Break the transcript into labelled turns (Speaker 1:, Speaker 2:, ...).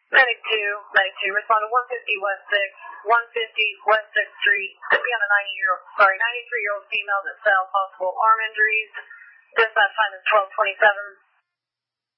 Speaker 1: 92, respond to 150 West 6, 150 West 6th Street. Could be on a 93-year-old female that fell, possible arm injuries. Dispatch time is 12:27.